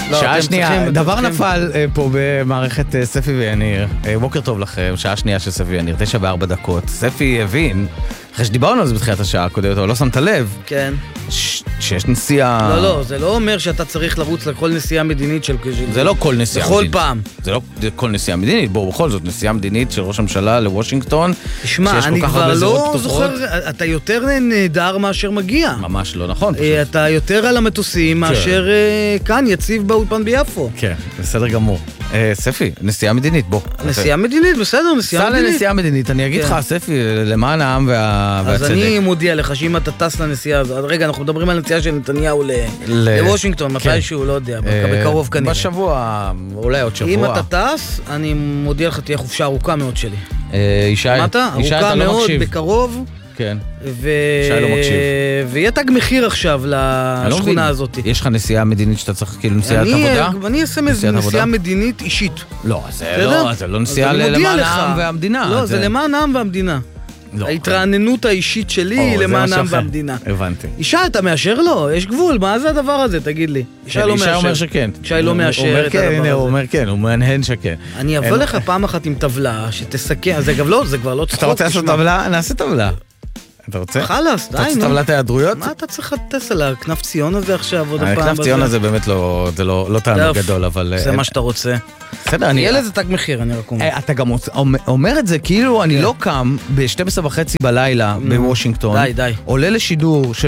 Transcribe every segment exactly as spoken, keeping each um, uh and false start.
שעה שנייה, דבר נפל פה במערכת ספי ויניר. בוקר טוב לכם, שעה שנייה של ספי ויניר, תשע וארבע דקות. ספי הבין, אחרי שדיברנו על זה בתחילת השעה הקודמת, אבל לא שמת לב. כן. שיש נסיעה... לא, לא, זה לא אומר שאתה צריך לרוץ לכל נסיעה מדינית של... זה לא כל נסיעה מדינית. בכל פעם. זה לא כל נסיעה מדינית, בואו, בכל זאת, נסיעה מדינית של ראש הממשלה לוושינגטון. תשמע, אני כבר לא זוכר, אתה יותר נהדר מאשר מגיע. ממש לא נכון. אתה יותר על המטוסים מאשר כאן יציב באולפן ביפו. כן, בסדר גמור. ספי, נסיעה מדינית, בוא. נסיעה מדינית, בסדר, נסיעה מדינית. סע לנסיעה מדינית, אני אגיד לך, ספי, למען העם והצדק. אז אני מודיע לך שאם אתה טס לנסיעה הזאת, רגע, אנחנו מדברים על נסיעה של נתניהו לוושינגטון, מתישהו, לא יודע, בקרוב כנראה. בשבוע, אולי עוד שבוע. אם אתה טס, אני מודיע לך, תהיה חופשה ארוכה מאוד שלי. ישי, ישי, אתה לא מקשיב. בקרוב. כן. ו... שי לא מקשיב. ויהיה תג מחיר עכשיו לשכונה הזאת. יש לך נסיעה מדינית שאתה צריך כאילו נסיעת עבודה? אני אעשה נסיעה מדינית אישית. לא, זה לא נסיעה למען העם והמדינה. לא, זה למען העם והמדינה. ההתרעננות האישית שלי היא למען העם והמדינה. הבנתי. אישה, אתה מאשר לו? יש גבול, מה זה הדבר הזה? תגיד לי. אישה לא מאשר. אישה אומר שכן. אישה לא מאשר את הדבר הזה. הוא אומר כן, הוא מהנהן שכן. אני אבוא לך פעם אחת עם טבלה שתסכם, זה כבר לא צחוק. אתה רוצה לעשות טבלה? נעשה טבלה. אתה רוצה? חלס, די, נו. אתה רוצה טבלת היעדרויות? מה אתה צריך לטס על הכנף ציון הזה עכשיו עוד הפעם? הכנף ציון הזה באמת לא תענוג גדול, אבל... זה מה שאתה רוצה. בסדר, אני... יהיה לזה תג מחיר, אני רק אומר. אתה גם אומר את זה, כאילו אני לא קם ב-שתים עשרה וחצי בלילה בוושינגטון. די, די. עולה לשידור של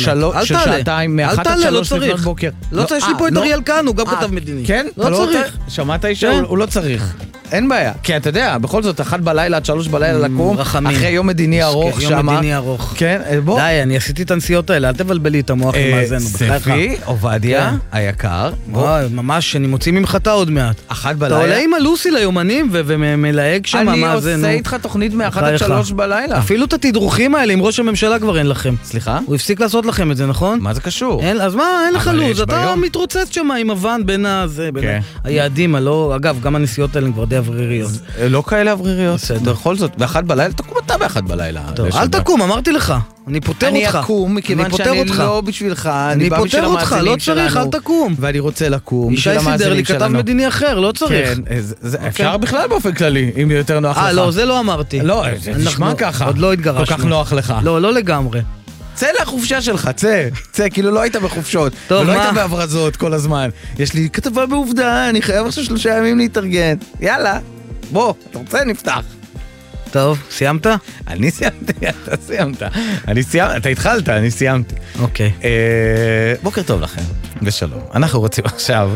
שעתיים, מאחת עד שלוש לפנות בוקר. לא צריך, יש לי פה את אריאל כאן, הוא גם כתב מדיני. כן? לא צריך. שמעת אישה? הוא לא צריך. אין בעיה, כי אתה יודע, בכל זאת, אחת בלילה עד שלוש בלילה לקום, אחרי יום מדיני ארוך שמה. יום מדיני ארוך. כן, בוא. די, אני עשיתי את הנסיעות האלה, אל תבלבלי את המוח עם מאזנו. ספי, עובדיה, היקר. ממש, אני מוציא ממחתה עוד מעט. אחת בלילה. אתה עולה עם הלוסי ליומנים ומלהג שם מאזנו. אני עושה איתך תוכנית מאחת עד שלוש בלילה. אפילו את התדרוכים האלה עם ראש הממשלה כבר אין לכם. סליחה? הוא הפסיק לעשות לכם את זה, נכון? מה זה קשור? אז מה, אין לך לוז, אתה מתרוצץ שם עם אבן בין היעדים, אגב, גם הנסיעות האלה כבר די אווריריות. לא כאלה אווריריות. בכל זאת, באחת בלילה, תקום אתה באחת בלילה. אל תקום, אמרתי לך. אני פותר אותך. אני אקום, מכיוון שאני לא בשבילך. אני פותר אותך, לא צריך, אל תקום. ואני רוצה לקום. ישי סידר לי, כתב מדיני אחר, לא צריך. אפשר בכלל באופן כללי, אם יותר נוח לך. אה, לא, זה לא אמרתי. לא, זה נשמע ככה. עוד לא התגרשנו. כל כך נוח לך. לא, לא לגמרי. צא לחופשה שלך, צא, צא, כאילו לא היית בחופשות, ולא היית בהברזות כל הזמן. יש לי כתבה בעובדה, אני חייב עכשיו שלושה ימים להתארגן. יאללה, בוא, אתה רוצה, נפתח. טוב, סיימת? אני סיימתי, אתה סיימת. אני סיימתי, אתה התחלת, אני סיימתי. אוקיי. בוקר טוב לכם, ושלום. אנחנו רוצים עכשיו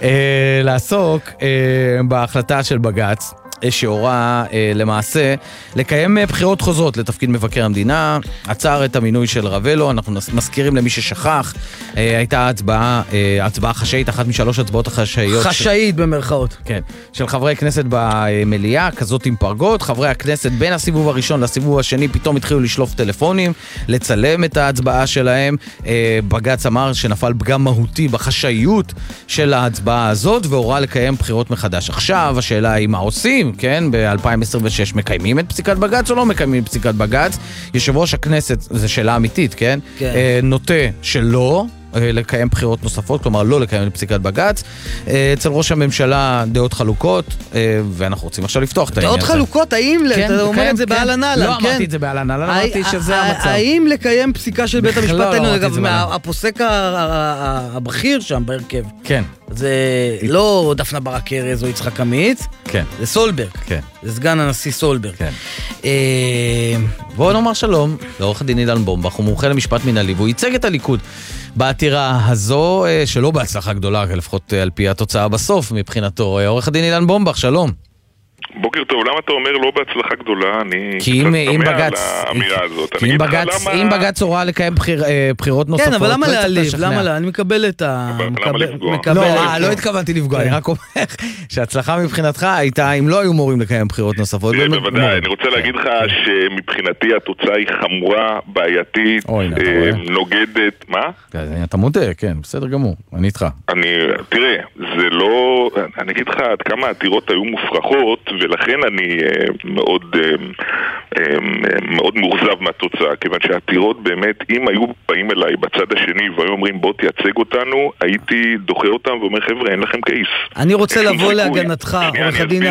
לעסוק בהחלטה של בג"ץ, שהורה למעשה לקיים בחירות חוזרות לתפקיד מבקר המדינה, עצר את המינוי של רבלו, אנחנו מזכירים למי ששכח, הייתה הצבעה, הצבעה חשאית, אחת משלוש הצבעות החשאיות. חשאית במרכאות. כן, של חברי כנסת במליאה, כזאת עם פרגות, חברי הכנסת בין הסיבוב הראשון לסיבוב השני פתאום התחילו לשלוף טלפונים, לצלם את ההצבעה שלהם, בג"ץ אמר שנפל פגם מהותי בחשאיות של ההצבעה הזאת, והורה לקיים בחירות מחדש. עכשיו השאלה היא מה עושים? כן, ב-אלפיים עשרים ושש מקיימים את פסיקת בג"ץ או לא מקיימים את פסיקת בג"ץ? יושב ראש הכנסת, זו שאלה אמיתית, כן? כן. נוטה שלא לקיים בחירות נוספות, כלומר לא לקיים את פסיקת בג"ץ. אצל ראש הממשלה דעות חלוקות, ואנחנו רוצים עכשיו לפתוח את העניין הזה. דעות חלוקות, האם, אתה אומר את זה באהלן אהלן, לא אמרתי את זה באהלן אהלן, אמרתי שזה המצב. האם לקיים פסיקה של בית המשפט העליון, אגב, הפוסק הבכיר שם בהרכב. כן. זה לא דפנה ברק ארז או יצחק עמית, כן. זה סולברג. כן. זה סגן הנשיא סולברג. כן. בואו נאמר שלום לעורך הדין אילן בומבך, הוא מומחה למשפט מנהלי, והוא ייצג את הליכוד בעתירה הזו, שלא בהצלחה גדולה, לפחות על פי התוצאה בסוף מבחינתו. עורך הדין אילן בומבך, שלום. בוקר טוב, למה אתה אומר לא בהצלחה גדולה? אני כי אם בג"ץ, כי אם בג"ץ הוראה לקיים בחירות נוספות, כן, אבל למה להעליב? למה לא? אני מקבל את ה... למה לפגוע? לא, לא התכוונתי לפגוע, אני רק אומר שההצלחה מבחינתך הייתה אם לא היו מורים לקיים בחירות נוספות. בוודאי, אני רוצה להגיד לך שמבחינתי התוצאה היא חמורה, בעייתית, נוגדת, מה? אתה מודה, כן, בסדר גמור, אני איתך. תראה, זה לא... אני אגיד לך עד כמה העתירות היו מופרכות, ולכן אני מאוד מאוד מאוכזב מהתוצאה, כיוון שהעתירות באמת, אם היו באים אליי בצד השני והיו אומרים בוא תייצג אותנו, הייתי דוחה אותם ואומר חבר'ה, אין לכם קייס. אני רוצה לבוא להגנתך, עורך הדין,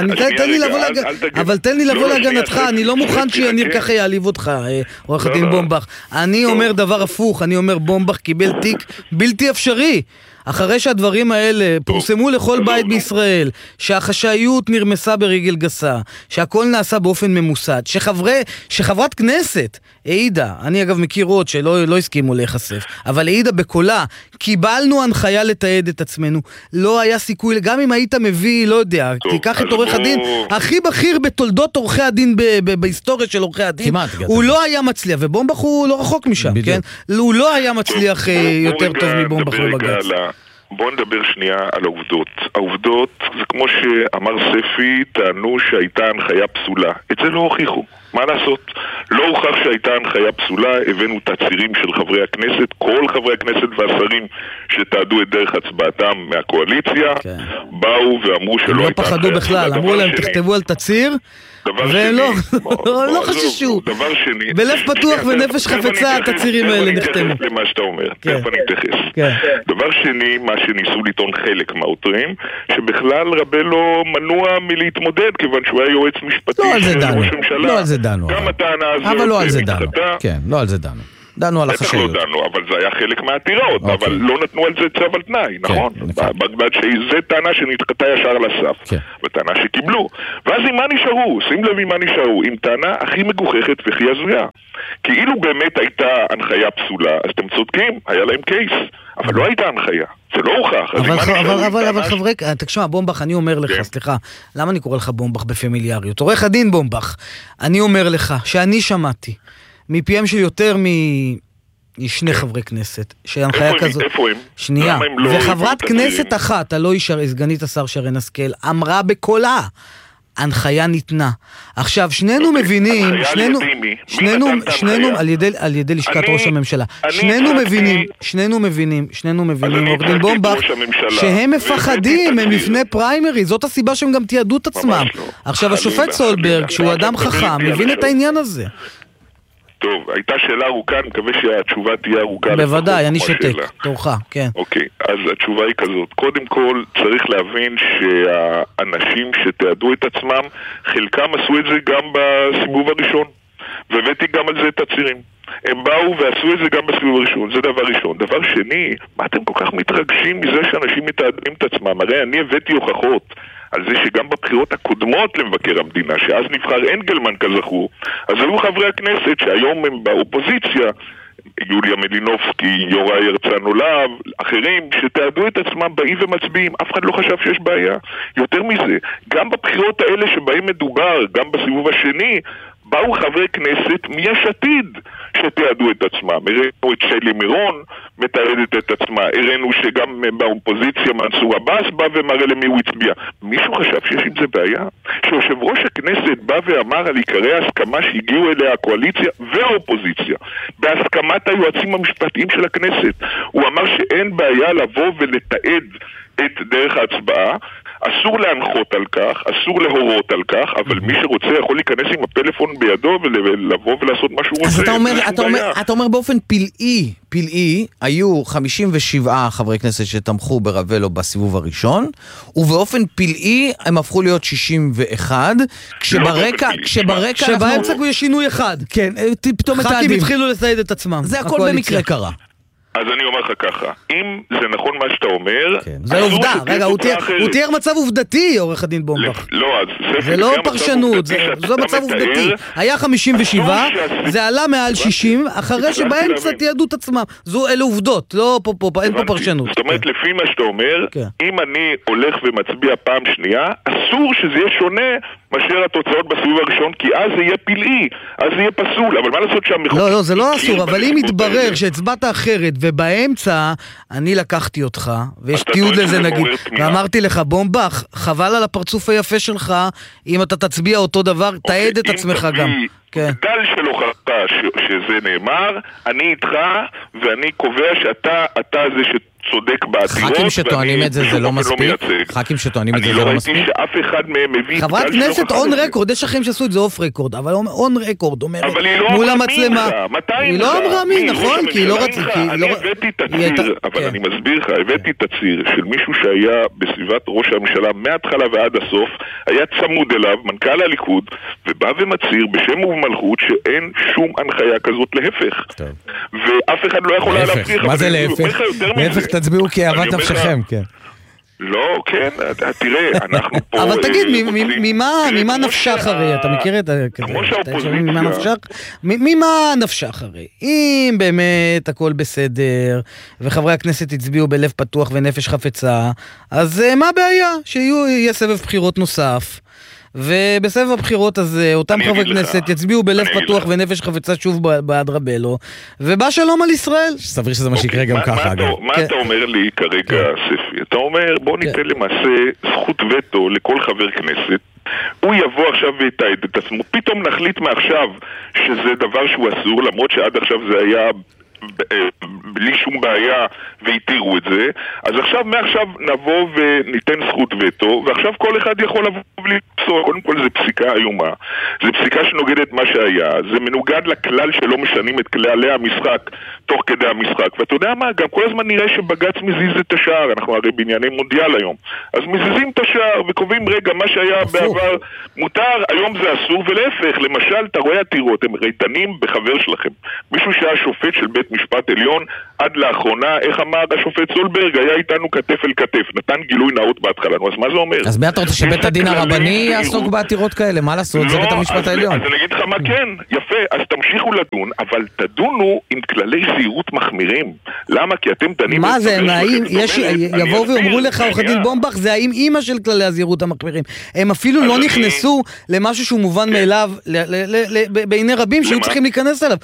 אבל תן לי לבוא להגנתך, אני לא מוכן שיניר ככה יעליב אותך, עורך הדין בומבך. אני אומר דבר הפוך, אני אומר בומבך קיבל תיק בלתי אפשרי. אחרי שהדברים האלה פורסמו לכל בית בישראל, שהחשאיות נרמסה ברגל גסה, שהכל נעשה באופן ממוסד, שחברי, שחברת כנסת העידה, אני אגב מכיר עוד שלא לא הסכימו להיחשף, אבל העידה בקולה, קיבלנו הנחיה לתעד את עצמנו, לא היה סיכוי, גם אם היית מביא, לא יודע, טוב, תיקח את עורך הדין, הכי בכיר בתולדות עורכי הדין ב- ב- בהיסטוריה של עורכי הדין, כמעט, הוא לא היה מצליח, ובומבך הוא לא רחוק משם, כן? הוא לא היה מצליח טוב, יותר טוב מבומבך בבג"ץ. בואו נדבר שנייה על העובדות. העובדות, זה כמו שאמר ספי, טענו שהייתה הנחיה פסולה. את זה לא הוכיחו. מה לעשות? לא הוכח שהייתה הנחיה פסולה, הבאנו תצהירים של חברי הכנסת, כל חברי הכנסת והשרים שתעדו את דרך הצבעתם מהקואליציה, okay. באו ואמרו שלא הייתה הנחיה. הם לא פחדו בכלל, אמרו להם תכתבו על תצהיר, והם לא חששו. דבר שני, בלב פתוח ונפש חפצה התצהירים האלה נחתמו. למה שאתה אומר, תכף אני אתייחס. דבר שני, מה שניסו לטעון חלק מהעותרים, שבכלל רבלו מנוע מלהתמודד, כיוון שהוא היה יועץ משפטי של ראש הממשלה. לא על זה דנו. גם הטענה הזאת. אבל לא על זה דנו. כן, לא על זה דנו. דנו על החשאיות. בטח לא דנו, אבל זה היה חלק מהעתירות, okay. אבל לא נתנו על זה צו על תנאי, okay, נכון? בגלל שזה טענה שנתחתה ישר על הסף, okay. וטענה שקיבלו. ואז עם מה נשארו? שים לב עם מה נשארו, עם טענה הכי מגוחכת וכי הזויה. כאילו באמת הייתה הנחיה פסולה, אז אתם צודקים, היה להם קייס, אבל לא הייתה הנחיה. זה לא הוכח. אבל חברי, תקשמע, בומבך, אני אומר לך, סליחה, למה אני קורא לך בומבך בפמיליאריות? עורך הדין בומבך, אני אומר לך שאני שמעתי מפיהם של יותר משני חברי כנסת, שהנחיה כזאת, שנייה, וחברת כנסת אחת, הלא היא סגנית השר שרן השכל, אמרה בקולה, הנחיה ניתנה. עכשיו, שנינו מבינים, שנינו, שנינו, שנינו, על ידי לשכת ראש הממשלה, שנינו מבינים, שנינו מבינים, שנינו מבינים, עורך דין בומבך, שהם מפחדים, הם לפני פריימרי, זאת הסיבה שהם גם תיעדו את עצמם. עכשיו, השופט סולברג, שהוא אדם חכם, מבין את העניין הזה. טוב, הייתה שאלה ארוכה, אני מקווה שהתשובה תהיה ארוכה. בוודאי, אני שותק, תורך, כן. אוקיי, אז התשובה היא כזאת. קודם כל, צריך להבין שהאנשים שתעדו את עצמם, חלקם עשו את זה גם בסיבוב הראשון, והבאתי גם על זה תצהירים. הם באו ועשו את זה גם בסיבוב הראשון, זה דבר ראשון. דבר שני, מה אתם כל כך מתרגשים מזה שאנשים מתעדים את עצמם? הרי אני הבאתי הוכחות על זה שגם בבחירות הקודמות למבקר המדינה, שאז נבחר אנגלמן כזכור, אז היו חברי הכנסת שהיום הם באופוזיציה, יוליה מלינובסקי, יוראי הרצנו להב, אחרים שתעדו את עצמם באים ומצביעים, אף אחד לא חשב שיש בעיה. יותר מזה, גם בבחירות האלה שבהם מדובר, גם בסיבוב השני, באו חברי כנסת מיש עתיד שתעדו את עצמם. הראינו את שלי מירון מתעדת את עצמה, הראינו שגם באופוזיציה מנסור עבאס בא ומראה למי הוא הצביע. מישהו חשב שיש עם זה בעיה? שיושב ראש הכנסת בא ואמר על עיקרי ההסכמה שהגיעו אליה הקואליציה והאופוזיציה בהסכמת היועצים המשפטיים של הכנסת. הוא אמר שאין בעיה לבוא ולתעד את דרך ההצבעה, אסור להנחות על כך, אסור להורות על כך, אבל מי שרוצה יכול להיכנס עם הפלאפון בידו ולבוא ולעשות מה שהוא רוצה. אז אתה אומר, אתה אומר, אתה אומר באופן פלאי, פלאי, היו חמישים ושבעה חברי כנסת שתמכו ברבלו בסיבוב הראשון, ובאופן פלאי הם הפכו להיות שישים ואחת, כשברקע, כשברקע, שבאמצע הוא יש שינוי אחד. כן, פתאום מתעדים. ח"כים התחילו לצייד את עצמם. זה הכל במקרה קרה. אז אני אומר לך ככה, אם זה נכון מה שאתה אומר... זה עובדה, רגע, הוא תיאר מצב עובדתי, עורך הדין בומבך. לא, אז... זה לא פרשנות, זה מצב עובדתי. היה חמישים ושבע, זה עלה מעל שישים, אחרי שבאמצע תיעדו את עצמם. אלה עובדות, אין פה פרשנות. זאת אומרת, לפי מה שאתה אומר, אם אני הולך ומצביע פעם שנייה, אסור שזה יהיה שונה מאשר התוצאות בסיבוב הראשון, כי אז זה יהיה פלאי, אז זה יהיה פסול, אבל מה לעשות שהמחוקק... לא, לא, זה לא אסור, אבל אם יתברר שהצבעת אחרת, ובאמצע אני לקחתי אותך, ויש תיעוד לזה נגיד, ואמרתי לך, בומבך, חבל על הפרצוף היפה שלך, אם אתה תצביע אותו דבר, תעד את עצמך גם. גדל של הוכחה שזה נאמר, אני איתך, ואני קובע שאתה, אתה זה שצודק בעתירות. ח"כים שטוענים את זה, זה לא מספיק? ח"כים שטוענים את זה, זה לא מספיק? אני לא ראיתי שאף אחד מהם מביא... חברת כנסת און רקורד, יש אחרים שעשו את זה אוף רקורד, אבל און רקורד אומרת מול המצלמה. היא לא אמרה מי, נכון? כי היא לא רצית... אני הבאתי תציר, אבל אני מסביר לך, הבאתי תציר של מישהו שהיה בסביבת ראש הממשלה מההתחלה ועד הסוף, היה צמוד אליו, מנכ"ל הליכוד, ובא ומציר בשם ובמלכות שאין שום הנחיה כזאת להפך. ואף אחד לא יכול להפריך. מה זה להפך? להפך תצביעו כאוות נפשכם, כן. לא, כן, תראה, אנחנו פה... אבל תגיד, ממה נפשך הרי? אתה מכיר את... כמו שהאופוזיציה... ממה נפשך הרי? אם באמת הכל בסדר, וחברי הכנסת הצביעו בלב פתוח ונפש חפצה, אז מה הבעיה? שיהיה סבב בחירות נוסף. ובסבב הבחירות הזה אותם חברי כנסת יצביעו בלב פתוח ונפש חפצה שוב באדרבלו, ובא שלום על ישראל. סביר שזה מה שיקרה גם ככה. מה אתה אומר לי כרגע, ספי? אתה אומר בוא ניתן למעשה זכות וטו לכל חבר כנסת, הוא יבוא עכשיו ויתעד את עצמו, פתאום נחליט מעכשיו שזה דבר שהוא אסור, למרות שעד עכשיו זה היה בלי שום בעיה והתירו את זה, אז עכשיו מעכשיו נבוא וניתן זכות וטו, ועכשיו כל אחד יכול לבוא ולפסול. קודם כל זה פסיקה איומה, זה פסיקה שנוגדת מה שהיה, זה מנוגד לכלל שלא משנים את כללי המשחק תוך כדי המשחק, ואתה יודע מה, גם כל הזמן נראה שבגץ מזיז את השער, אנחנו הרי בענייני מונדיאל היום, אז מזיזים את השער וקובעים רגע מה שהיה בעבר מותר, היום זה אסור, ולהפך, למשל אתה רואה עתירות, הם רייתנים בחבר שלכם, מישהו שהיה שופט של בית משפט עליון עד לאחרונה, איך אמר השופט סולברג, היה איתנו כתף אל כתף, נתן גילוי נאות בהתחלה, אז מה זה אומר? אז מה אתה רוצה שבית הדין הרבני יעסוק בעתירות כאלה? מה לעשות? זה בית המשפט העליון. אז אני אגיד לך מה כן, יפה, אז תמשיכו לדון, אבל תדונו עם כללי זהירות מחמירים. למה? כי אתם דנים... מה זה, יבואו ואומרו לך, עורך הדין בומבך, זה האם אימא של כללי הזהירות המחמירים. הם אפילו לא נכנסו למשהו שהוא מובן מאליו, בעיני רבים שהיו צריכים להיכנס אליו.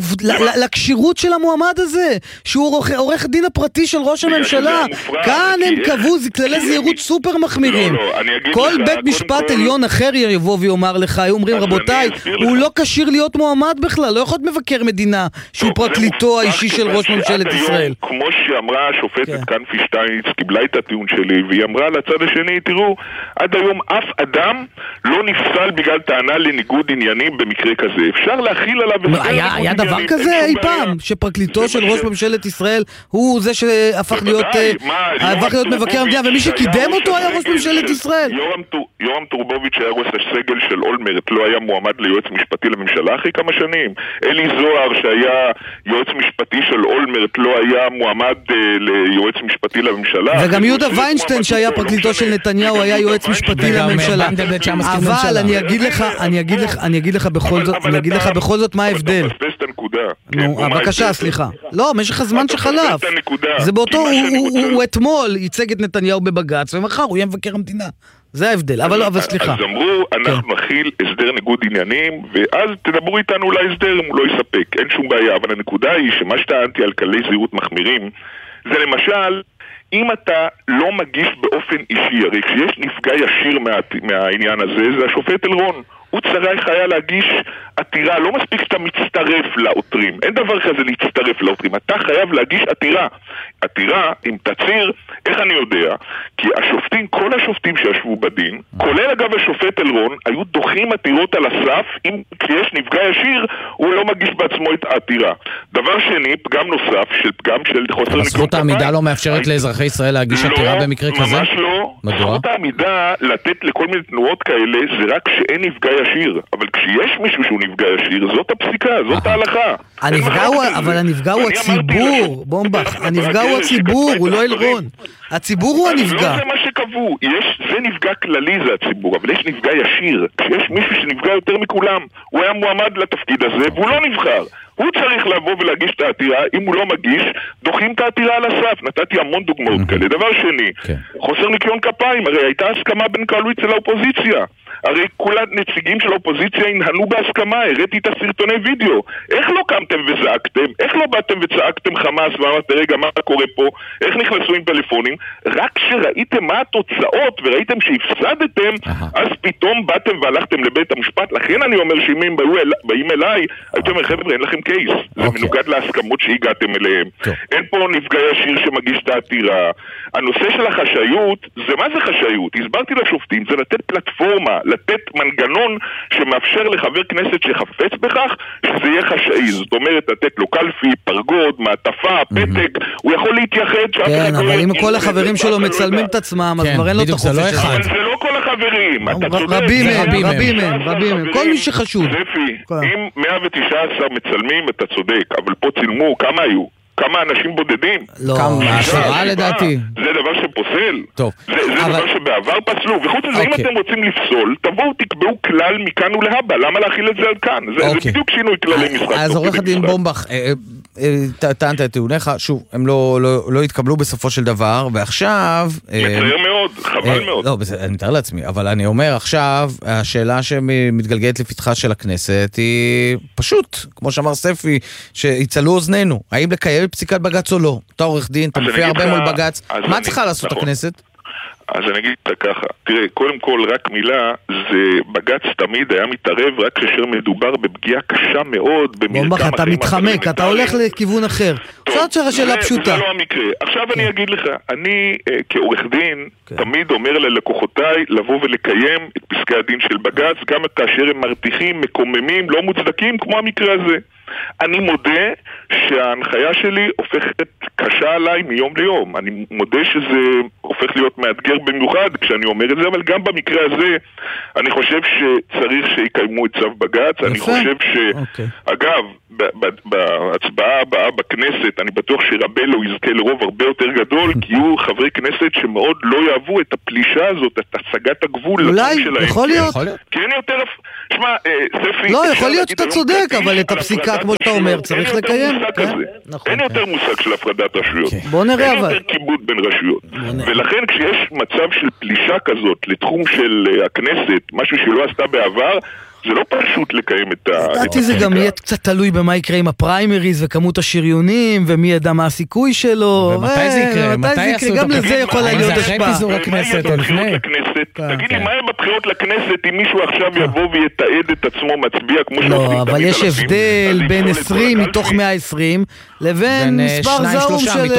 לקשירות של המועמד הזה, שהוא עורך הדין הפרטי של ראש הממשלה. כאן הם קבעו כללי זהירות סופר מחמירים. כל בית משפט עליון אחר יבוא ויאמר לך, אומרים רבותיי, הוא לא כשיר להיות מועמד בכלל, לא יכול להיות מבקר מדינה שהוא פרקליטו האישי של ראש ממשלת ישראל. כמו שאמרה השופטת קנפי שטייניץ, קיבלה את הטיעון שלי, והיא אמרה לצד השני, תראו, עד היום אף אדם לא נפסל בגלל טענה לניגוד עניינים במקרה כזה. אפשר להכיל עליו... היה דבר כזה אי פעם, שפרקליטו של ראש ממשלת ישראל הוא זה שהפך להיות הפך להיות מבקר המדינה, ומי שקידם אותו היה ראש ממשלת ישראל. יורם טורבוביץ' היה ראש הסגל של אולמרט, לא היה מועמד ליועץ משפטי לממשלה אחרי כמה שנים. אלי זוהר שהיה יועץ משפטי של אולמרט לא היה מועמד ליועץ משפטי לממשלה. וגם יהודה ויינשטיין שהיה פרקליטו של נתניהו היה יועץ משפטי לממשלה. אבל אני אגיד לך, אני אגיד לך, אני אגיד לך בכל זאת, אני אגיד לך בכל זאת מה ההבדל. נו, בבקשה, סליחה. לא, משך הזמן שחלף. זה באותו, הוא אתמול ייצג את נתניהו בבג"ץ, ומחר הוא יהיה מבקר המדינה. זה ההבדל, אבל אבל סליחה. אז אמרו, אנחנו נכיל הסדר ניגוד עניינים, ואז תדברו איתנו אולי הסדר אם הוא לא יספק. אין שום בעיה, אבל הנקודה היא שמה שטענתי על כללי זהירות מחמירים, זה למשל, אם אתה לא מגיש באופן אישי, הרי כשיש נפגע ישיר מה, מהעניין הזה, זה השופט אלרון. הוא צריך היה להגיש עתירה, לא מספיק שאתה מצטרף לעותרים, אין דבר כזה להצטרף לעותרים, אתה חייב להגיש עתירה. עתירה עם תציר, איך אני יודע? כי השופטים, כל השופטים שישבו בדין, כולל אגב השופט אלרון, היו דוחים עתירות על הסף, אם כשיש נפגע ישיר, הוא לא מגיש בעצמו את העתירה. דבר שני, פגם נוסף, של פגם של חוסר ניקיון. זכות העמידה לא מאפשרת לאזרחי ישראל להגיש עתירה במקרה כזה? ממש לא. זכות העמידה לתת לכל מיני תנועות כאלה, זה רק שאין נפגע ישיר. אבל כשיש מישהו שהוא נפגע ישיר, זאת הפסיקה, זאת ההלכה. הנפגע הוא, אבל הנפגע הוא הציבור, בומבך, הנפגע הוא הציבור, הוא לא אלרון. הציבור הוא הנפגע. לא זה מה שקבעו, זה נפגע כללי זה הציבור, אבל יש נפגע ישיר. כשיש מישהו שנפגע יותר מכולם, הוא היה מועמד לתפקיד הזה, והוא לא נבחר. הוא צריך לבוא ולהגיש את העתירה, אם הוא לא מגיש, דוחים את העתירה על הסף. נתתי המון דוגמאות כאלה. דבר שני, חוסר ניקיון כפיים, הרי הייתה הסכמה בין קואליציה לאופוזיציה. הרי כולה נציגים של האופוזיציה הנהנו בהסכמה, הראיתי את הסרטוני וידאו. איך לא קמתם וזעקתם? איך לא באתם וצעקתם חמאס ואמרתם, רגע, מה קורה פה? איך נכנסו עם טלפונים? רק כשראיתם מה התוצאות וראיתם שהפסדתם, אז פתאום באתם והלכתם לבית המשפט. לכן אני אומר שאם הם באים אליי, הייתם אומר, חבר'ה, אין לכם קייס. זה מנוגד להסכמות שהגעתם אליהם. אין פה נפגעי השיר שמגיש את העתירה. הנושא של החשאיות, זה מה זה חשאיות? הסברתי לשופטים, זה לתת פלטפורמה, לתת מנגנון שמאפשר לחבר כנסת שחפץ בכך, שזה יהיה חשאי. זאת אומרת, לתת לו קלפי, פרגוד, מעטפה, פתק, הוא יכול להתייחד. כן, אבל אם כל החברים שלו מצלמים את עצמם, אז כבר אין לו את החופש. אבל זה לא כל החברים. רבים מהם, רבים מהם, רבים מהם. כל מי שחשוד. ספי, אם מאה ותשע עשרה מצלמים, אתה צודק, אבל פה צילמו, כמה היו? כמה אנשים בודדים? לא. כמה, עשרה לדעתי. זה דבר שפוסל. טוב. זה דבר שבעבר פסלו. וחוץ לזה, אם אתם רוצים לפסול, תבואו תקבעו כלל מכאן ולהבא. למה להכיל את זה על כאן? זה בדיוק שינוי כללי משחק. אז עורך הדין בומבך, טענת את טיעוניך, שוב, הם לא התקבלו בסופו של דבר, ועכשיו... מצער מאוד, חבל מאוד. לא, אני מתאר לעצמי, אבל אני אומר עכשיו, השאלה שמתגלגלת לפתחה של הכנסת היא פשוט, כמו שאמר ספי, שיצלו אוזנינו. האם לקיים פסיקת בג"ץ או לא? אתה עורך דין, אתה מופיע הרבה מול בג"ץ. מה צריכה לעשות הכנסת? אז אני אגיד לך ככה, תראה, קודם כל רק מילה, זה בג"ץ תמיד היה מתערב רק כאשר מדובר בפגיעה קשה מאוד במרקם אחרים. אתה מתחמק, אתה הולך לכיוון אחר. זאת שאלה פשוטה. זה לא המקרה. עכשיו אני אגיד לך, אני כעורך דין תמיד אומר ללקוחותיי לבוא ולקיים את פסקי הדין של בג"ץ, גם כאשר הם מרתיחים, מקוממים, לא מוצדקים, כמו המקרה הזה. אני מודה שההנחיה שלי הופכת קשה עליי מיום ליום. אני מודה שזה הופך להיות מאתגר במיוחד כשאני אומר את זה, אבל גם במקרה הזה אני חושב שצריך שיקיימו את צו בג"ץ. אני חושב ש... אגב, בהצבעה הבאה בכנסת, אני בטוח שרבלו יזכה לרוב הרבה יותר גדול, כי יהיו חברי כנסת שמאוד לא יאהבו את הפלישה הזאת, את השגת הגבול. אולי, יכול להיות. כי אין יותר... שמע, ספי... לא, יכול להיות שאתה צודק, אבל את הפסיקה, כמו שאתה אומר, צריך לקיים. אין יותר מושג של הפרדת רשויות. בוא נראה אבל. אין יותר כיבוד בין רשויות. ולכן כשיש מצב של פלישה כזאת לתחום של הכנסת, משהו שלא עשתה בעבר, זה לא פשוט לקיים את ה... לדעתי זה גם יהיה קצת תלוי במה יקרה עם הפריימריז וכמות השריונים ומי ידע מה הסיכוי שלו. ומתי זה יקרה? מתי יעשו את גם לזה יכול להיות השפעה. זה אחרי פיזור הכנסת או לפני? תגיד לי, מה יהיה בבחירות לכנסת אם מישהו עכשיו יבוא ויתעד את עצמו מצביע כמו שעושים? לא, אבל יש הבדל בין עשרים מתוך מאה ועשרים לבין מספר זעום של...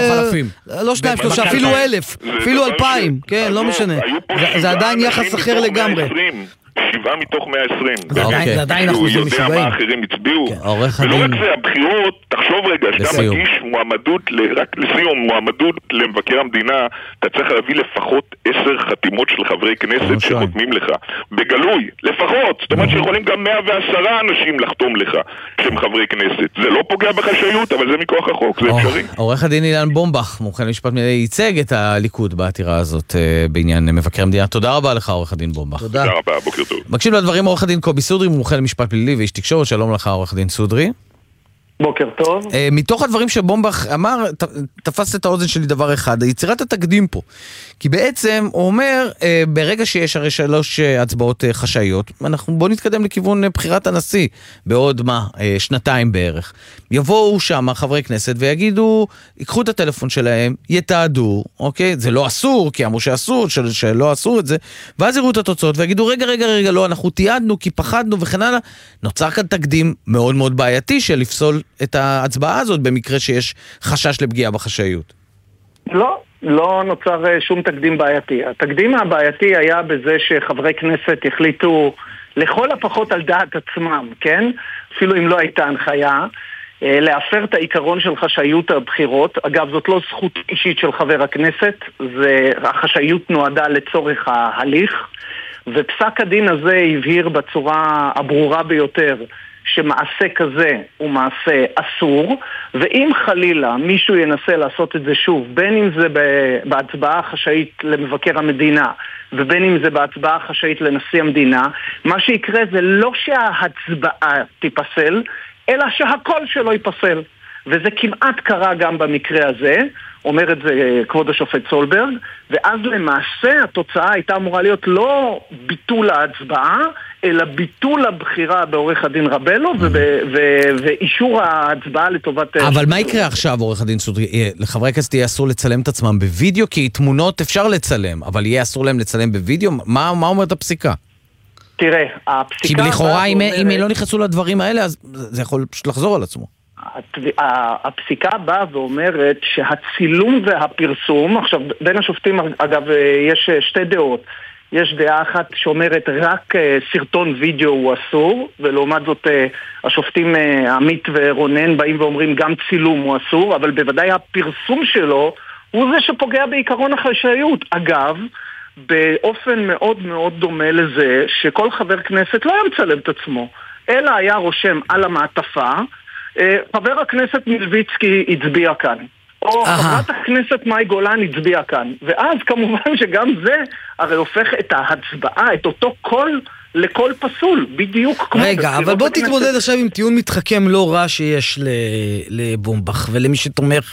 לא שניים שלושה, אפילו אלף, אפילו אלפיים, כן, לא משנה. זה עדיין יחס אחר לגמרי. שבעה מתוך מאה ועשרים. זה עדיין אחוזים משוגעים. הוא יודע מה אחרים הצביעו. ולא רק זה, הבחירות, תחשוב רגע, שאתה מגיש מועמדות, רק לסיום, מועמדות למבקר המדינה, אתה צריך להביא לפחות עשר חתימות של חברי כנסת שחותמים לך. בגלוי, לפחות. זאת אומרת שיכולים גם מאה ועשרה אנשים לחתום לך, שהם חברי כנסת. זה לא פוגע בחשאיות, אבל זה מכוח החוק, זה אפשרי. עורך הדין אילן בומבך, מומחה למשפט מדינה, ייצג את הליכוד בעתירה הזאת בעניין מבקר המדינה. תודה רבה לך, עורך הדין בומבך. תודה רבה, בוקר טוב. מקשיב לדברים עורך הדין קובי סודרי, מומחה למשפט פלילי ואיש תקשורת. שלום לך עורך הדין סודרי. בוקר טוב. מתוך הדברים שבומבך אמר, תפסת את האוזן שלי דבר אחד, יצירת התקדים פה. כי בעצם הוא אומר, ברגע שיש הרי שלוש הצבעות חשאיות, אנחנו בוא נתקדם לכיוון בחירת הנשיא, בעוד מה, שנתיים בערך. יבואו שם חברי כנסת ויגידו, ייקחו את הטלפון שלהם, יתעדו, אוקיי? זה לא אסור, כי אמרו שאסור, של, שלא אסור את זה, ואז יראו את התוצאות ויגידו, רגע, רגע, רגע, לא, אנחנו תיעדנו כי פחדנו וכן הלאה. נוצר כאן תקדים מאוד מאוד בעייתי של לפסול את ההצבעה הזאת במקרה שיש חשש לפגיעה בחשאיות. לא, לא נוצר שום תקדים בעייתי. התקדים הבעייתי היה בזה שחברי כנסת החליטו לכל הפחות על דעת עצמם, כן? אפילו אם לא הייתה הנחיה, להפר את העיקרון של חשאיות הבחירות. אגב, זאת לא זכות אישית של חבר הכנסת, זה, החשאיות נועדה לצורך ההליך, ופסק הדין הזה הבהיר בצורה הברורה ביותר שמעשה כזה הוא מעשה אסור, ואם חלילה מישהו ינסה לעשות את זה שוב, בין אם זה בהצבעה חשאית למבקר המדינה, ובין אם זה בהצבעה חשאית לנשיא המדינה, מה שיקרה זה לא שההצבעה תיפסל, אלא שהקול שלו ייפסל. וזה כמעט קרה גם במקרה הזה, אומר את זה כבוד השופט סולברג, ואז למעשה התוצאה הייתה אמורה להיות לא ביטול ההצבעה, אלא ביטול הבחירה בעורך הדין רבלו ואישור ההצבעה לטובת... אבל מה יקרה עכשיו, עורך הדין סודרי? לחברי הכנסת יהיה אסור לצלם את עצמם בווידאו, כי תמונות אפשר לצלם, אבל יהיה אסור להם לצלם בווידאו? מה, מה אומרת הפסיקה? תראה, הפסיקה... כי לכאורה, אם הם לא נכנסו לדברים האלה, אז זה יכול פשוט לחזור על עצמו. הפסיקה באה ואומרת שהצילום והפרסום, עכשיו בין השופטים אגב יש שתי דעות, יש דעה אחת שאומרת רק סרטון וידאו הוא אסור, ולעומת זאת השופטים עמית ורונן באים ואומרים גם צילום הוא אסור, אבל בוודאי הפרסום שלו הוא זה שפוגע בעיקרון החשאיות. אגב, באופן מאוד מאוד דומה לזה שכל חבר כנסת לא היה מצלם את עצמו, אלא היה רושם על המעטפה, חבר הכנסת מלביצקי הצביע כאן, או חברת הכנסת מאי גולן הצביע כאן, ואז כמובן שגם זה הרי הופך את ההצבעה, את אותו קול לכל פסול, בדיוק כמו... רגע, אבל בוא תתמודד עכשיו עם טיעון מתחכם לא רע שיש לבומבך, ולמי שתומך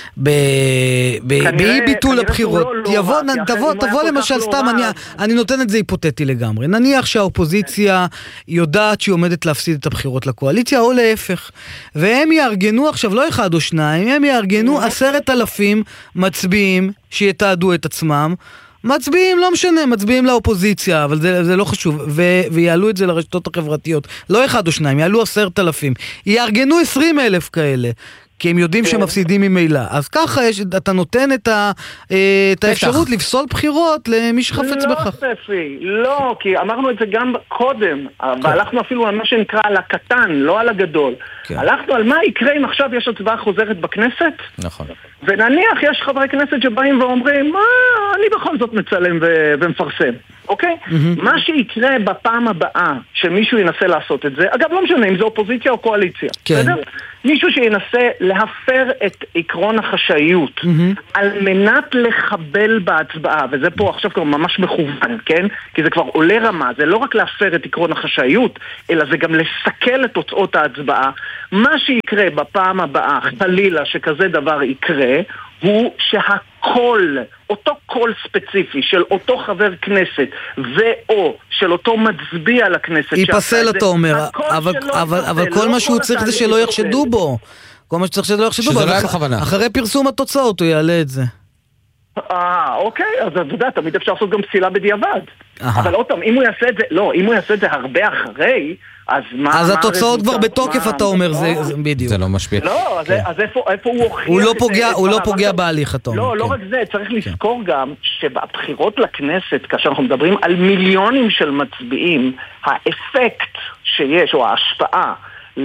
באי ביטול הבחירות. תבוא למשל סתם, אני נותן את זה היפותטי לגמרי. נניח שהאופוזיציה יודעת שהיא עומדת להפסיד את הבחירות לקואליציה, או להפך. והם יארגנו עכשיו, לא אחד או שניים, הם יארגנו עשרת אלפים מצביעים שיתעדו את עצמם, מצביעים, לא משנה, מצביעים לאופוזיציה, אבל זה, זה לא חשוב, ו, ויעלו את זה לרשתות החברתיות, לא אחד או שניים, יעלו עשרת אלפים, יארגנו עשרים אלף כאלה, כי הם יודעים שהם מפסידים ממילא, אז ככה יש, אתה נותן את, ה, את האפשרות לפסול בחירות למי שחפץ בכך. לא, ספי, לא, כי אמרנו את זה גם קודם, והלכנו אפילו על מה שנקרא על הקטן, לא על הגדול. הלכנו על מה יקרה אם עכשיו יש הצבעה חוזרת בכנסת, נכון. ונניח יש חברי כנסת שבאים ואומרים, מה, אני בכל זאת מצלם ו- ומפרסם, אוקיי? Mm-hmm. מה שיקרה בפעם הבאה שמישהו ינסה לעשות את זה, אגב לא משנה אם זה אופוזיציה או קואליציה, כן. בסדר? מישהו שינסה להפר את עקרון החשאיות mm-hmm. על מנת לחבל בהצבעה, וזה פה עכשיו כבר ממש מכוון, כן? כי זה כבר עולה רמה, זה לא רק להפר את עקרון החשאיות, אלא זה גם לסכל את תוצאות ההצבעה. מה שיקרה בפעם הבאה, חלילה שכזה דבר יקרה, הוא שהקול, אותו קול ספציפי של אותו חבר כנסת ואו של אותו מצביע לכנסת ייפסל אותו אומר, אבל, אבל, אבל כל מה שהוא צריך זה שלא יחשדו בו, כל מה שצריך שלא יחשדו בו, אחרי פרסום התוצאות הוא יעלה את זה. אה, אוקיי, אז אתה יודע, תמיד אפשר לעשות גם פסילה בדיעבד. אבל עוד פעם, אם הוא יעשה את זה, לא, אם הוא יעשה את זה הרבה אחרי, אז מה... אז התוצאות כבר בתוקף, אתה אומר, זה בדיוק. זה לא משפיע. לא, אז איפה הוא הוכיח... הוא לא פוגע בהליך, אתה אומר. לא, לא רק זה, צריך לזכור גם שבבחירות לכנסת, כאשר אנחנו מדברים על מיליונים של מצביעים, האפקט שיש, או ההשפעה,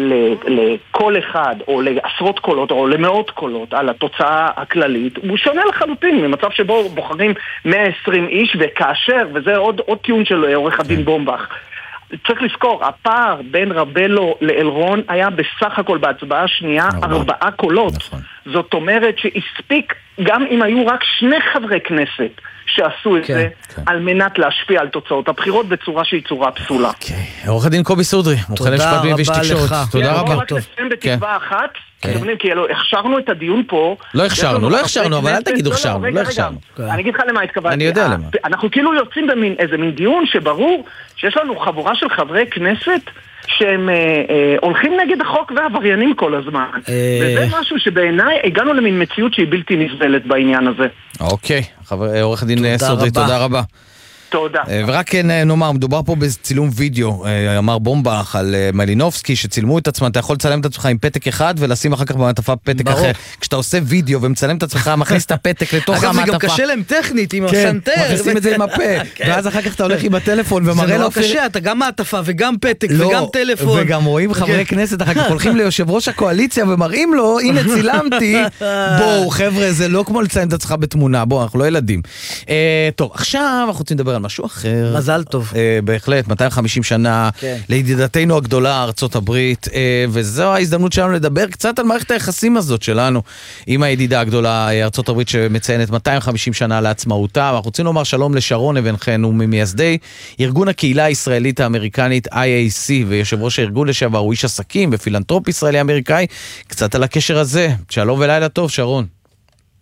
לכל אחד או לעשרות קולות או למאות קולות על התוצאה הכללית הוא שונה לחלוטין ממצב שבו בוחרים מאה ועשרים איש, וכאשר, וזה עוד, עוד טיעון של עורך הדין בומבך, צריך לזכור, הפער בין רבלו לאלרון היה בסך הכל בהצבעה השנייה ארבעה קולות. זאת אומרת שהספיק, גם אם היו רק שני חברי כנסת שעשו את זה, על מנת להשפיע על תוצאות הבחירות בצורה שהיא צורה פסולה. עורך הדין קובי סודרי, מומחה למשפט ואיש תקשורת. תודה רבה. רק נסיים בתקווה אחת, כי הכשרנו את הדיון פה. לא הכשרנו, לא הכשרנו, אבל אל תגידו הכשרנו, לא הכשרנו. אני אגיד לך למה התכוונתי. אני יודע למה. אנחנו כאילו יוצאים באיזה מין דיון שברור שיש לנו חבורה של חברי כנסת שהם אה, אה, הולכים נגד החוק ועבריינים כל הזמן. אה... וזה משהו שבעיניי הגענו למין מציאות שהיא בלתי נסבלת בעניין הזה. אוקיי, חבר, עורך דין סודרי, תודה רבה. תודה. ורק נאמר, מדובר פה בצילום וידאו, אמר בומבך על מלינובסקי שצילמו את עצמם, אתה יכול לצלם את עצמך עם פתק אחד ולשים אחר כך במעטפה פתק אחר. כשאתה עושה וידאו ומצלם את עצמך, מכניס את הפתק לתוך המעטפה. אגב, זה גם קשה להם טכנית עם הסנטר. כן, מכניסים את זה עם הפה, ואז אחר כך אתה הולך עם הטלפון ומראה לו... זה לא קשה, אתה גם מעטפה וגם פתק וגם טלפון. וגם רואים חברי כנסת, אחר כך הולכים ליושב ראש הקואליציה ומראים לו, הנה צילמתי, בואו חבר'ה, זה לא כמו לצלם את עצמך בתמונה, בואו, אנחנו לא ילדים. טוב, עכשיו אנחנו רוצים לדבר על משהו אחר. מזל טוב. אה, בהחלט, מאתיים וחמישים שנה כן. לידידתנו הגדולה, ארצות הברית, אה, וזו ההזדמנות שלנו לדבר קצת על מערכת היחסים הזאת שלנו, עם הידידה הגדולה, ארצות הברית שמציינת מאתיים וחמישים שנה לעצמאותה, ואנחנו רוצים לומר שלום לשרון אבן חן, הוא ממייסדי ארגון הקהילה הישראלית האמריקנית איי איי סי, ויושב ראש הארגון לשעבר, הוא איש עסקים ופילנטרופ ישראלי אמריקאי, קצת על הקשר הזה. שלום ולילה טוב, שרון.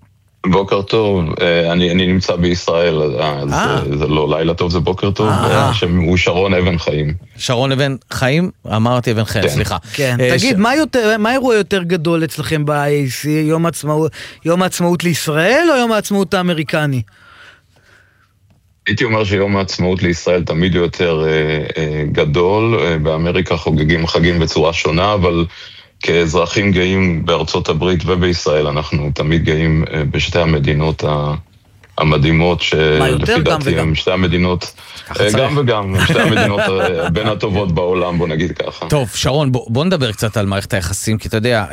בוקר טוב, אני, אני נמצא בישראל, זה, זה לא לילה טוב, זה בוקר טוב, הוא שרון אבן חיים. שרון אבן חיים? אמרתי אבן חיים, סליחה. כן, תגיד, מה יותר, מה האירוע יותר גדול אצלכם ב-איי איי סי, יום העצמאות, יום העצמאות לישראל או יום העצמאות האמריקני? הייתי אומר שיום העצמאות לישראל תמיד יותר גדול, באמריקה חוגגים חגים בצורה שונה, אבל כאזרחים גאים בארצות הברית ובישראל, אנחנו תמיד גאים בשתי המדינות המדהימות, שלפי דעתי הם שתי המדינות, גם וגם, שתי המדינות בין הטובות בעולם, בוא נגיד ככה. טוב, שרון, בוא, בוא נדבר קצת על מערכת היחסים, כי אתה יודע,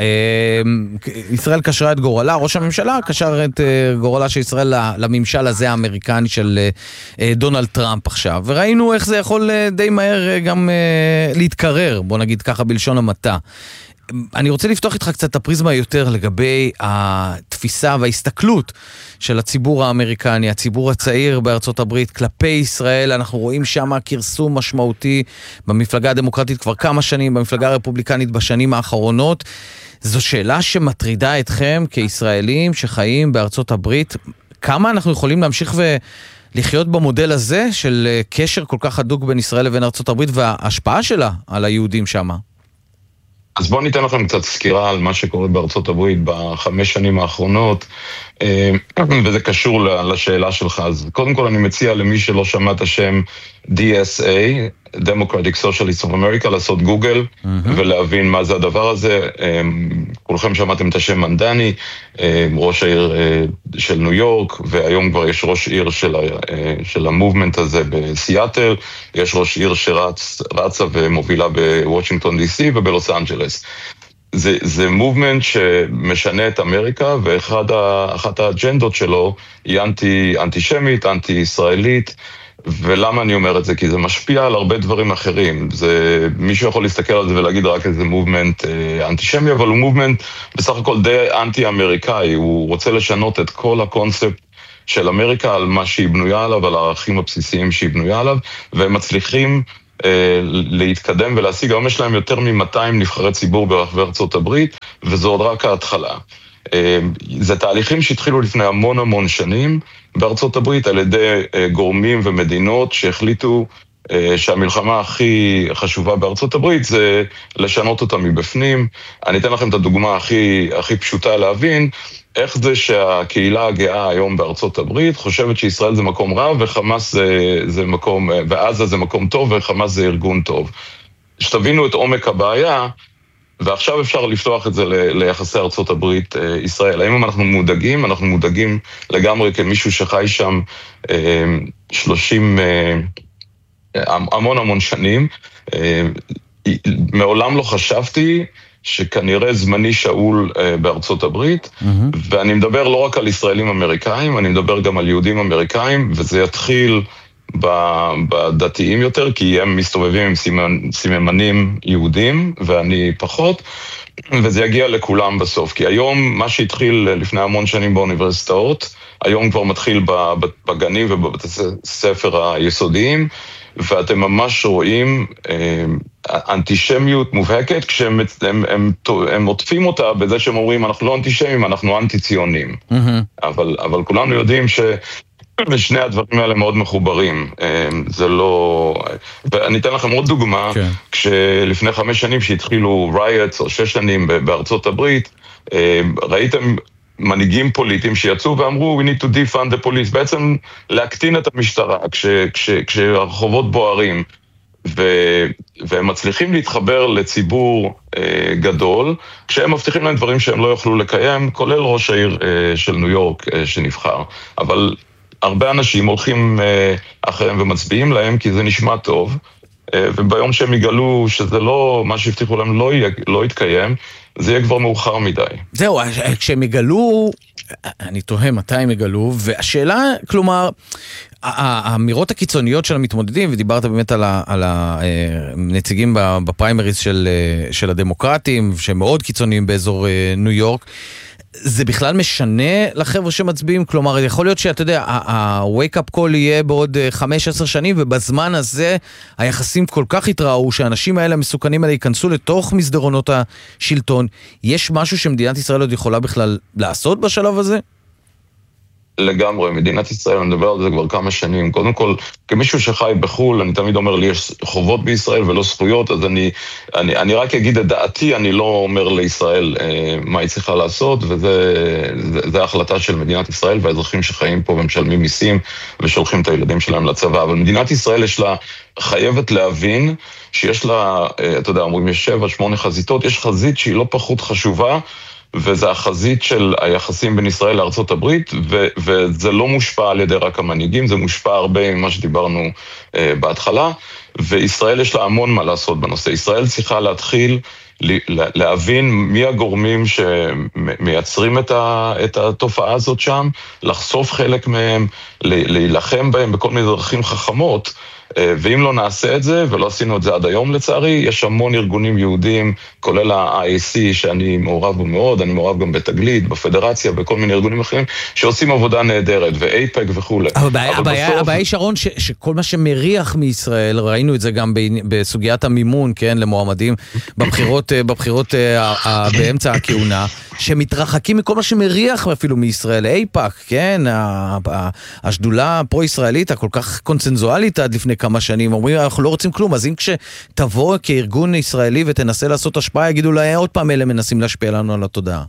ישראל קשרה את גורלה, ראש הממשלה קשר את גורלה של ישראל לממשל הזה האמריקני של דונלד טראמפ עכשיו, וראינו איך זה יכול די מהר גם להתקרר, בוא נגיד ככה בלשון המעטה. אני רוצה לפתוח איתך קצת את הפריזמה יותר לגבי התפיסה וההסתכלות של הציבור האמריקני, הציבור הצעיר בארצות הברית, כלפי ישראל. אנחנו רואים שם כרסום משמעותי במפלגה הדמוקרטית כבר כמה שנים, במפלגה הרפובליקנית בשנים האחרונות. זו שאלה שמטרידה אתכם כישראלים שחיים בארצות הברית. כמה אנחנו יכולים להמשיך ו... לחיות במודל הזה של קשר כל כך הדוק בין ישראל לבין ארצות הברית וההשפעה שלה על היהודים שם? אז בואו ניתן לכם קצת סקירה על מה שקורה בארצות הברית בחמש שנים האחרונות, וזה קשור לשאלה שלך. אז קודם כל אני מציע למי שלא שמע את השם די אס איי, Democratic Socialists of America, לעשות גוגל mm-hmm. ולהבין מה זה הדבר הזה. כולכם שמעתם את השם מנדני, ראש העיר של ניו יורק, והיום כבר יש ראש עיר של, של המובמנט הזה בסיאטל, יש ראש עיר שרצה ומובילה בוושינגטון די סי ובלוס אנג'לס. זה, זה מובמנט שמשנה את אמריקה, ואחת האג'נדות שלו היא אנטי, אנטישמית, אנטי-ישראלית, ולמה אני אומר את זה? כי זה משפיע על הרבה דברים אחרים. זה, מישהו יכול להסתכל על זה ולהגיד רק איזה מובמנט אה, אנטישמי, אבל הוא מובמנט בסך הכל די אנטי-אמריקאי. הוא רוצה לשנות את כל הקונספט של אמריקה על מה שהיא בנויה עליו, על הערכים הבסיסיים שהיא בנויה עליו, והם מצליחים אה, להתקדם ולהשיג. היום יש להם יותר מ-מאתיים נבחרי ציבור ברחבי ארצות הברית, וזו עוד רק ההתחלה. זה תהליכים שהתחילו לפני המון המון שנים בארצות הברית על ידי גורמים ומדינות שהחליטו שהמלחמה הכי חשובה בארצות הברית זה לשנות אותה מבפנים. אני אתן לכם את הדוגמה הכי, הכי פשוטה להבין, איך זה שהקהילה הגאה היום בארצות הברית חושבת שישראל זה מקום רע וחמאס זה, זה מקום, ועזה זה מקום טוב וחמאס זה ארגון טוב. שתבינו את עומק הבעיה, ועכשיו אפשר לפתוח את זה ל- ליחסי ארצות הברית ישראל. האם אנחנו מודאגים? אנחנו מודאגים לגמרי כמישהו שחי שם אה, שלושים, אה, המון המון שנים. אה, מעולם לא חשבתי שכנראה זמני שאול אה, בארצות הברית, mm-hmm. ואני מדבר לא רק על ישראלים אמריקאים, אני מדבר גם על יהודים אמריקאים, וזה יתחיל בדתיים יותר, כי הם מסתובבים עם סיממנים יהודים, ואני פחות, וזה יגיע לכולם בסוף. כי היום, מה שהתחיל לפני המון שנים באוניברסיטאות, היום כבר מתחיל בגנים ובבתי ספר היסודיים, ואתם ממש רואים אנטישמיות מובהקת, כשהם הם, הם, הם עוטפים אותה בזה שהם אומרים, אנחנו לא אנטישמים, אנחנו אנטי-ציונים. Mm-hmm. אבל, אבל כולנו יודעים ש... ושני הדברים האלה מאוד מחוברים, זה לא... ואני אתן לכם עוד דוגמה, כן. כשלפני חמש שנים שהתחילו riots או שש שנים בארצות הברית, ראיתם מנהיגים פוליטיים שיצאו ואמרו, we need to defund the police, בעצם להקטין את המשטרה כש, כש, כשהרחובות בוערים, ו, והם מצליחים להתחבר לציבור אה, גדול, כשהם מבטיחים להם דברים שהם לא יוכלו לקיים, כולל ראש העיר אה, של ניו יורק אה, שנבחר. אבל הרבה אנשים הולכים אה, אחריהם ומצביעים להם, כי זה נשמע טוב, אה, וביום שהם יגלו שזה לא, מה שהבטיחו להם לא, יהיה, לא יתקיים, זה יהיה כבר מאוחר מדי. זהו, כשהם יגלו, אני תוהה מתי הם יגלו, והשאלה, כלומר, האמירות הקיצוניות של המתמודדים, ודיברת באמת על הנציגים בפריימריז של, של הדמוקרטים, שהם מאוד קיצוניים באזור ניו יורק, זה בכלל משנה לחבר'ה שמצביעים? כלומר, יכול להיות שאתה יודע, ה-wake up call יהיה בעוד חמש עשר שנים, ובזמן הזה היחסים כל כך התראו, שהאנשים האלה המסוכנים האלה ייכנסו לתוך מסדרונות השלטון. יש משהו שמדינת ישראל עוד יכולה בכלל לעשות בשלב הזה? לגמרי, מדינת ישראל, אני מדבר על זה כבר כמה שנים. קודם כל, כמישהו שחי בחול, אני תמיד אומר לי, יש חובות בישראל ולא זכויות, אז אני, אני, אני רק אגיד את דעתי, אני לא אומר לישראל אה, מה היא צריכה לעשות, וזה זה, זה החלטה של מדינת ישראל, והאזרחים שחיים פה ומשלמים מיסים, ושולחים את הילדים שלהם לצבא. אבל מדינת ישראל יש לה, חייבת להבין, שיש לה, אה, אתה יודע, אומרים, יש שבע, שמונה חזיתות, יש חזית שהיא לא פחות חשובה, וזה החזית של היחסים בין ישראל לארצות הברית, ו- וזה לא מושפע על ידי רק המנהיגים, זה מושפע הרבה ממה שדיברנו uh, בהתחלה, וישראל יש לה המון מה לעשות בנושא. ישראל צריכה להתחיל להבין מי הגורמים שמייצרים את, ה- את התופעה הזאת שם, לחשוף חלק מהם, להילחם בהם בכל מיני דרכים חכמות, ואם לא נעשה את זה, ולא עשינו את זה עד היום לצערי, יש המון ארגונים יהודים, כולל ה-איי איי סי, שאני מעורב בו מאוד, אני מעורב גם בתגלית, בפדרציה, בכל מיני ארגונים אחרים, שעושים עבודה נהדרת, ו-אייפק וכו'. אבל הבעיה היא, שרון, שכל מה שמריח מישראל, ראינו את זה גם בסוגיית המימון, כן, למועמדים, בבחירות, בבחירות באמצע הכהונה, שמתרחקים מכל מה שמריח אפילו מישראל, אייפק, כן, השדולה הפרו-ישראלית, הכל כך קונצנזואלית עד לפני כמה שנים, אומרים, אנחנו לא רוצים כלום, אז אם כשתבוא כארגון ישראלי ותנסה לעשות השפעה, יגידו לה, עוד פעם אלה מנסים להשפיע לנו על התודעה.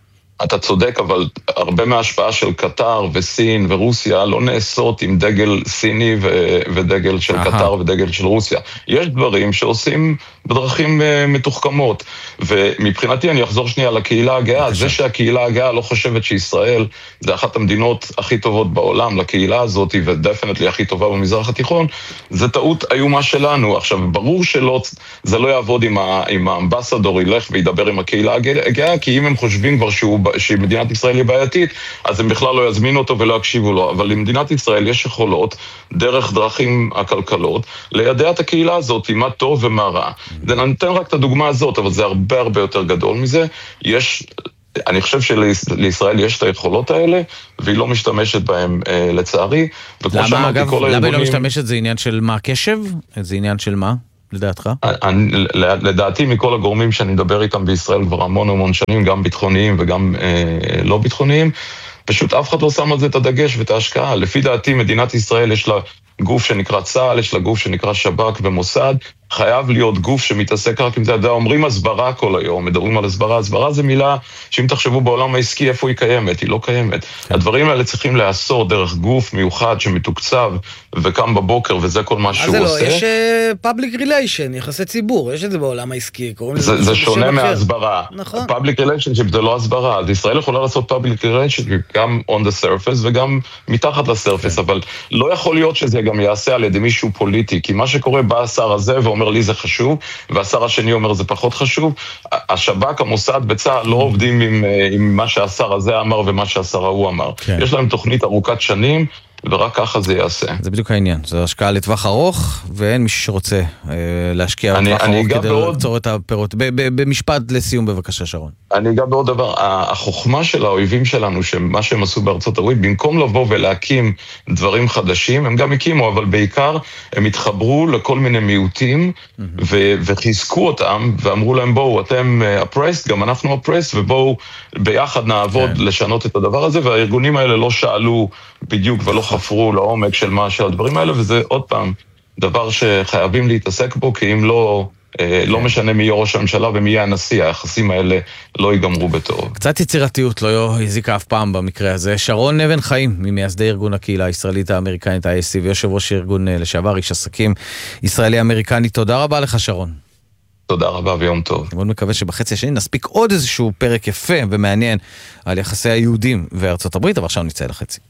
אתה צודק, אבל הרבה מההשפעה של קטר וסין ורוסיה לא נעשות עם דגל סיני ו- ודגל של קטר ודגל של רוסיה. יש דברים שעושים בדרכים מתוחכמות, ומבחינתי אני אחזור שנייה לקהילה הגאה, זה שהקהילה הגאה לא חושבת שישראל זה אחת המדינות הכי טובות בעולם לקהילה הזאת, ודפנטלי הכי טובה במזרח התיכון, זה טעות איומה שלנו. עכשיו, ברור שלא, זה לא יעבוד עם, ה- עם האמבסדור ילך וידבר עם הקהילה הגאה, כי אם הם חושבים כבר שהוא שמדינת ישראל היא בעייתית, אז הם בכלל לא יזמינו אותו ולא יקשיבו לו. אבל למדינת ישראל יש יכולות, דרך דרכים הכלכלות, לידע את הקהילה הזאת, מה טוב ומה רע. זה נתן רק את הדוגמה הזאת, אבל זה הרבה הרבה יותר גדול מזה. יש, אני חושב שלישראל יש את היכולות האלה, והיא לא משתמשת בהם אה, לצערי. למה, אגב, למה היא לא משתמשת? זה עניין של מה? קשב? זה עניין של מה? לדעתך? אני, לדעתי מכל הגורמים שאני מדבר איתם בישראל כבר המון המון שנים, גם ביטחוניים וגם אה, לא ביטחוניים, פשוט אף אחד לא שם על זה את הדגש ואת ההשקעה. לפי דעתי מדינת ישראל יש לה גוף שנקרא צה"ל, יש לה גוף שנקרא שב"כ ומוסד, חייב להיות גוף שמתעסק רק עם זה. אומרים הסברה כל היום, מדברים על הסברה, הסברה זה מילה שאם תחשבו בעולם העסקי איפה היא קיימת, היא לא קיימת. כן. הדברים האלה צריכים לעשות דרך גוף מיוחד שמתוקצב וקם בבוקר וזה כל מה שהוא לא, עושה. יש uh, public relation, יחסי ציבור, יש את זה בעולם העסקי. זה, זה, זה שונה מהסברה. נכון. public relationship זה לא הסברה, אז ישראל יכולה לעשות public relationship גם on the surface וגם מתחת לסרפס, כן. אבל לא יכול להיות שזה גם יעשה על ידי מישהו פוליטי, כי מה שקורה בא השר הזה ואומר לי זה חשוב, והשר השני אומר זה פחות חשוב. השב"כ, המוסד בצה"ל לא עובדים עם, עם מה שהשר הזה אמר ומה שהשר ההוא אמר. כן. יש להם תוכנית ארוכת שנים, ורק ככה זה יעשה. זה בדיוק העניין, זו השקעה לטווח ארוך, ואין מישהו שרוצה אה, להשקיע לטווח ארוך כדי בעוד... לקצור את הפירות. במשפט לסיום בבקשה שרון. אני אגע בעוד דבר, החוכמה של האויבים שלנו, שמה שהם עשו בארצות הברית, במקום לבוא ולהקים דברים חדשים, הם גם הקימו, אבל בעיקר הם התחברו לכל מיני מיעוטים, mm-hmm. ו- וחיזקו אותם, ואמרו להם בואו, אתם oppressed, גם אנחנו oppressed, ובואו ביחד נעבוד okay. לשנות את הדבר הזה, והארגונים האלה לא שאלו בדיוק ולא חפרו לעומק של מה של הדברים האלה, וזה עוד פעם דבר שחייבים להתעסק בו, כי אם לא, אה, לא משנה מי יהיה ראש הממשלה ומי יהיה הנשיא, היחסים האלה לא ייגמרו בטוב. קצת יצירתיות לא הזיקה אף פעם במקרה הזה. שרון נבן חיים, ממייסדי ארגון הקהילה הישראלית האמריקנית, ה-איי אס סי, ויושב ראש ארגון לשעבר, איש עסקים ישראלי-אמריקני. תודה רבה לך שרון. תודה רבה ויום טוב. אני מאוד מקווה שבחצי השני נספיק עוד איזשהו פרק יפה ומעניין על יחסי היהודים וארצות הברית, אבל עכשיו נצא לחצי.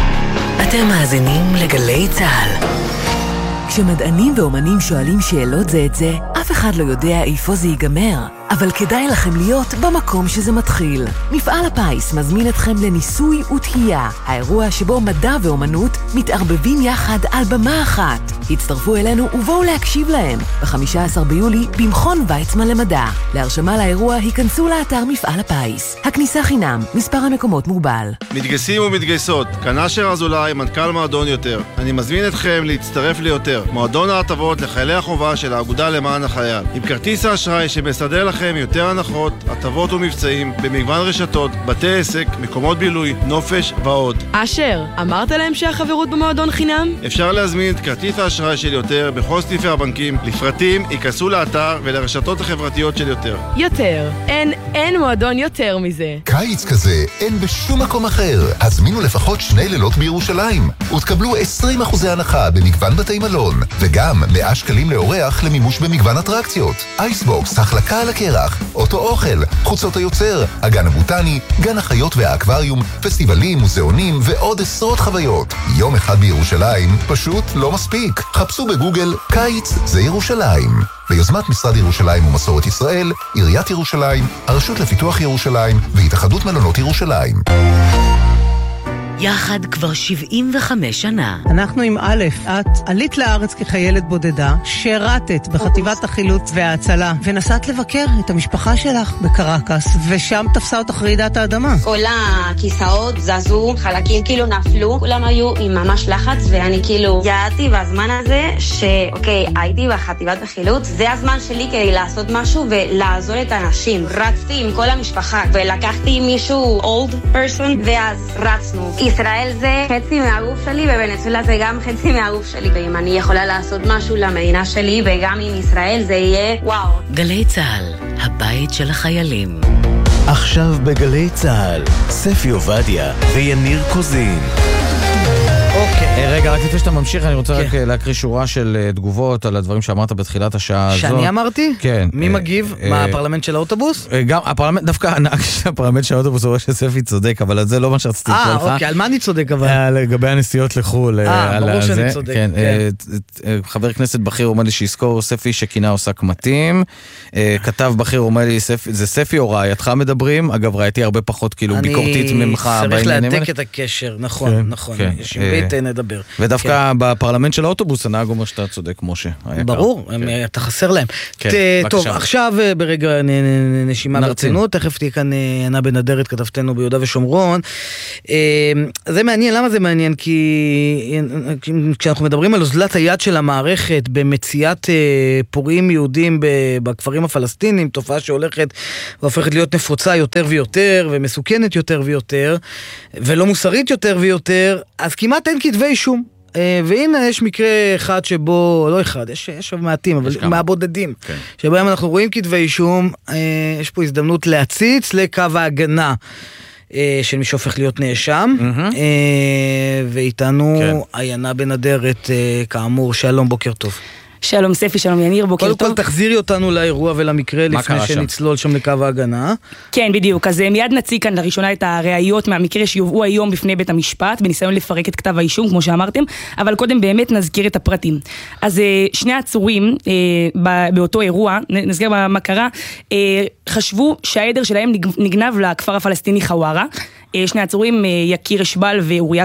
אתם מאזינים לגלי צה"ל. כשמדענים ואומנים שואלים שאלות זה את זה, אף אחד לא יודע איפה זה ייגמר. אבל כדאי לכם להיות במקום שזה מתחיל. מפעל הפיס מזמין אתכם לניסוי ותהייה, האירוע שבו מדע ואומנות מתערבבים יחד על במה אחת. הצטרפו אלינו ובואו להקשיב להם. ב-חמישה עשר ביולי במכון ויצמן למדע. להרשמה לאירוע היכנסו לאתר מפעל הפיס. הכניסה חינם, מספר המקומות מוגבל. מתגייסים ומתגייסות, כאן אשר אזולאי, מנכ"ל מועדון יותר. אני מזמין אתכם להצטרף ליותר. מועדון ההטבות לחיילי החובה של האגודה למען החייל. עם כרטיס האשראי שמסדר לכם לכם יותר הנחות, הטבות ומבצעים במגוון רשתות, בתי עסק, מקומות בילוי, נופש ועוד. אשר, אמרת להם שהחברות במועדון חינם? אפשר להזמין את כרטיס האשראי של יותר בכל סניפי הבנקים. לפרטים ייכנסו לאתר ולרשתות החברתיות של יותר. יותר. אין, אין מועדון יותר מזה. קיץ כזה אין בשום מקום אחר. הזמינו לפחות שני לילות בירושלים ותקבלו עשרים אחוזי הנחה במגוון בתי מלון וגם מאה שקלים לאורח למימוש במגוון אטרקציות. אייסבוקס, החלקה על הקרח, אוטו אוכל, חוצות היוצר, הגן הבוטני, גן החיות והאקווריום, פסטיבלים, מוזיאונים ועוד עשרות חוויות. יום אחד בירושלים פשוט לא מספיק. חפשו בגוגל קיץ זה ירושלים. ביוזמת משרד ירושלים ומסורת ישראל, עיריית ירושלים, הרשות לפיתוח ירושלים והתאחדות מלונות ירושלים. יחד כבר שבעים וחמש שנה. אנחנו עם א', את עלית לארץ כחיילת בודדה, שירתת בחטיבת החילוץ וההצלה, ונסעת לבקר את המשפחה שלך בקרקס, ושם תפסה אותך רעידת האדמה. כל הכיסאות זזו, חלקים כאילו נפלו, כולם היו עם ממש לחץ, ואני כאילו ידעתי בזמן הזה שאוקיי, הייתי בחטיבת החילוץ, זה הזמן שלי כדי לעשות משהו ולעזור את האנשים. רצתי עם כל המשפחה, ולקחתי מישהו old person, ואז רצנו. ישראל זה חצי מהגוף שלי, ובנצולה זה גם חצי מהגוף שלי, ואם אני יכולה לעשות משהו למדינה שלי וגם עם ישראל זה יהיה וואו. גלי צהל, הבית של החיילים. עכשיו בגלי צהל, ספי עובדיה ויניר קוזין. אוקיי. רגע, רק לפני שאתה ממשיך, אני רוצה רק להקריא שורה של תגובות על הדברים שאמרת בתחילת השעה הזו. שאני אמרתי? כן. מי מגיב? מה, הפרלמנט של האוטובוס? גם, הפרלמנט, דווקא הנהג של הפרלמנט של האוטובוס אומר שספי צודק, אבל זה לא מה שרציתי לקרוא לך. אה, אוקיי, על מה אני צודק אבל? לגבי הנסיעות לחול. אה, ברור שאני צודק. כן, חבר כנסת בכיר אומר לי שיזכור ספי שכינה עושה קמטים. כתב בכיר אומר לי, זה ספי או רעייתך מדברים? אגב, רעייתי הרבה פחות כאילו ביקורתית ממך. אני צריך להדק את הקשר, נכון, נכון. ישיבית נדבר. ודווקא בפרלמנט של האוטובוס הנהג אומר שאתה צודק, משה. ברור, אתה חסר להם. טוב, עכשיו ברגע נשימה ברצינות, תכף תהיה כאן ענה בנדרת, כתבתנו ביהודה ושומרון. זה מעניין, למה זה מעניין? כי כשאנחנו מדברים על אוזלת היד של המערכת במציאת פורעים יהודים בכפרים הפלסטינים, תופעה שהולכת והופכת להיות נפוצה יותר ויותר, ומסוכנת יותר ויותר, ולא מוסרית יותר ויותר, אז כמעט אין כתבי אישום. והנה יש מקרה אחד שבו, לא אחד, יש, יש מעטים, אבל מהבודדים, כן. שבהם אנחנו רואים כתבי אישום, יש פה הזדמנות להציץ לקו ההגנה של מי שהופך להיות נאשם, mm-hmm. ואיתנו כן. עיינה בנדרת, כאמור, שלום, בוקר טוב. שלום ספי, שלום יניר, בוקר טוב. קודם כל תחזירי אותנו לאירוע ולמקרה לפני שנצלול שם לקו ההגנה. כן, בדיוק. אז מיד נציג כאן לראשונה את הראיות מהמקרה שיובאו היום בפני בית המשפט, בניסיון לפרק את כתב האישום, כמו שאמרתם, אבל קודם באמת נזכיר את הפרטים. אז שני העצורים באותו אירוע, נזכיר מה קרה, חשבו שהעדר שלהם נגנב לכפר הפלסטיני חווארה. שני העצורים, יקיר אשבל ואוריה